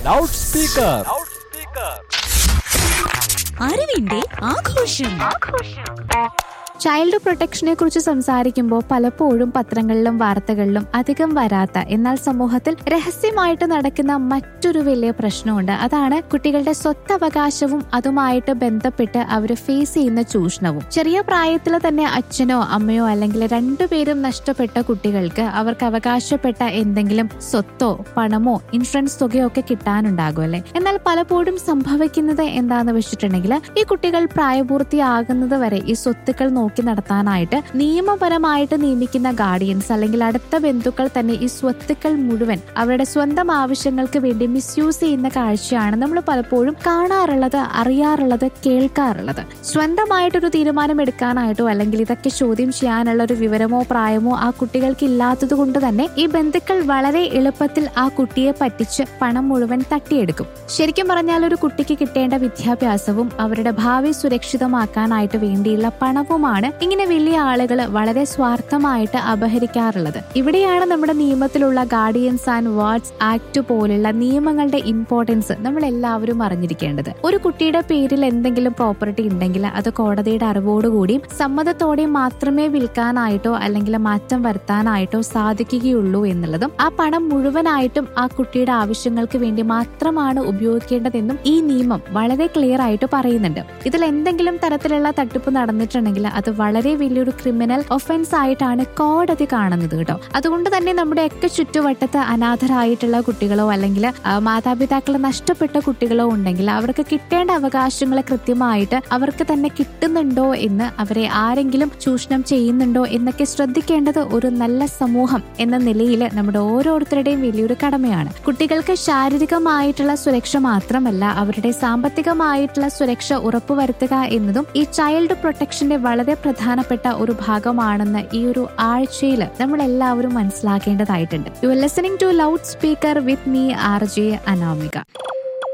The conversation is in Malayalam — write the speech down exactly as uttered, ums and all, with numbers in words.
Loud speaker. അറിവിന്റെ ആഘോഷം. ചൈൽഡ് പ്രൊട്ടക്ഷനെ കുറിച്ച് സംസാരിക്കുമ്പോൾ പലപ്പോഴും പത്രങ്ങളിലും വാർത്തകളിലും അധികം വരാത്ത, എന്നാൽ സമൂഹത്തിൽ രഹസ്യമായിട്ട് നടക്കുന്ന മറ്റൊരു വലിയ പ്രശ്നമുണ്ട്. അതാണ് കുട്ടികളുടെ സ്വത്തവകാശവും അതുമായിട്ട് ബന്ധപ്പെട്ട് അവർ ഫേസ് ചെയ്യുന്ന ചൂഷണവും. ചെറിയ പ്രായത്തിൽ തന്നെ അച്ഛനോ അമ്മയോ അല്ലെങ്കിൽ രണ്ടുപേരും നഷ്ടപ്പെട്ട കുട്ടികൾക്ക് അവർക്ക് അവകാശപ്പെട്ട എന്തെങ്കിലും സ്വത്തോ പണമോ ഇൻഷുറൻസ് തുകയോ ഒക്കെ കിട്ടാനുണ്ടാകും അല്ലെ. എന്നാൽ പലപ്പോഴും സംഭവിക്കുന്നത് എന്താന്ന് വെച്ചിട്ടുണ്ടെങ്കിൽ ഈ കുട്ടികൾ പ്രായപൂർത്തിയാകുന്നത് വരെ ഈ സ്വത്തുക്കൾ നോക്കി നടത്താനായിട്ട് നിയമപരമായിട്ട് നിയമിക്കുന്ന ഗാർഡിയൻസ് അല്ലെങ്കിൽ അടുത്ത ബന്ധുക്കൾ തന്നെ ഈ സ്വത്തുക്കൾ മുഴുവൻ അവരുടെ സ്വന്തം ആവശ്യങ്ങൾക്ക് വേണ്ടി മിസ്യൂസ് ചെയ്യുന്ന കാഴ്ചയാണ് നമ്മൾ പലപ്പോഴും കാണാറുള്ളത്, അറിയാറുള്ളത്, കേൾക്കാറുള്ളത്. സ്വന്തമായിട്ടൊരു തീരുമാനം എടുക്കാനായിട്ടോ അല്ലെങ്കിൽ ഇതൊക്കെ ചോദ്യം ചെയ്യാനുള്ള ഒരു വിവരമോ പ്രായമോ ആ കുട്ടികൾക്ക് ഇല്ലാത്തത് കൊണ്ട് തന്നെ ഈ ബന്ധുക്കൾ വളരെ എളുപ്പത്തിൽ ആ കുട്ടിയെ പറ്റിച്ച് പണം മുഴുവൻ തട്ടിയെടുക്കും. ശരിക്കും പറഞ്ഞാൽ ഒരു കുട്ടിക്ക് കിട്ടേണ്ട വിദ്യാഭ്യാസവും അവരുടെ ഭാവി സുരക്ഷിതമാക്കാനായിട്ട് വേണ്ടിയുള്ള പണവുമാണ് ഇങ്ങനെ വലിയ ആളുകൾ വളരെ സ്വാർത്ഥമായിട്ട് അപഹരിക്കാറുള്ളത്. ഇവിടെയാണ് നമ്മുടെ നിയമത്തിലുള്ള ഗാർഡിയൻസ് ആൻഡ് വാർഡ്സ് ആക്ട് പോലുള്ള നിയമങ്ങളുടെ ഇമ്പോർട്ടൻസ് നമ്മൾ എല്ലാവരും അറിഞ്ഞിരിക്കേണ്ടത്. ഒരു കുട്ടിയുടെ പേരിൽ എന്തെങ്കിലും പ്രോപ്പർട്ടി ഉണ്ടെങ്കിൽ അത് കോടതിയുടെ അറിവോടുകൂടിയും സമ്മതത്തോടെയും മാത്രമേ വിൽക്കാനായിട്ടോ അല്ലെങ്കിൽ മാറ്റം വരുത്താനായിട്ടോ സാധിക്കുകയുള്ളൂ എന്നുള്ളതും ആ പണം മുഴുവനായിട്ടും ആ കുട്ടിയുടെ ആവശ്യങ്ങൾക്ക് വേണ്ടി മാത്രമാണ് ഉപയോഗിക്കേണ്ടതെന്നും ഈ നിയമം വളരെ ക്ലിയർ ആയിട്ട് പറയുന്നുണ്ട്. ഇതിൽ എന്തെങ്കിലും തരത്തിലുള്ള തട്ടിപ്പ് നടന്നിട്ടുണ്ടെങ്കിൽ അത് വളരെ വലിയൊരു ക്രിമിനൽ ഒഫൻസ് ആയിട്ടാണ് കോടതി കാണുന്നത് കേട്ടോ. അതുകൊണ്ട് തന്നെ നമ്മുടെയൊക്കെ ചുറ്റുവട്ടത്ത് അനാഥരായിട്ടുള്ള കുട്ടികളോ അല്ലെങ്കിൽ മാതാപിതാക്കളെ നഷ്ടപ്പെട്ട കുട്ടികളോ ഉണ്ടെങ്കിൽ അവർക്ക് കിട്ടേണ്ട അവകാശങ്ങൾ കൃത്യമായിട്ട് അവർക്ക് തന്നെ കിട്ടുന്നുണ്ടോ എന്ന്, അവരെ ആരെങ്കിലും ചൂഷണം ചെയ്യുന്നുണ്ടോ എന്നൊക്കെ ശ്രദ്ധിക്കേണ്ടത് ഒരു നല്ല സമൂഹം എന്ന നിലയിൽ നമ്മുടെ ഓരോരുത്തരുടെയും വലിയൊരു കടമയാണ്. കുട്ടികൾക്ക് ശാരീരികമായിട്ടുള്ള സുരക്ഷ മാത്രമല്ല അവരുടെ സാമ്പത്തികമായിട്ടുള്ള സുരക്ഷ ഉറപ്പുവരുത്തുക എന്നതും ഈ ചൈൽഡ് പ്രൊട്ടക്ഷന്റെ വളരെ പ്രധാനപ്പെട്ട ഒരു ഭാഗമാണെന്ന് ഈ ഒരു ആഴ്ചയിൽ നമ്മൾ എല്ലാവരും മനസ്സിലാക്കേണ്ടതായിട്ടുണ്ട്. You are listening to loud speaker with me R J Anamika.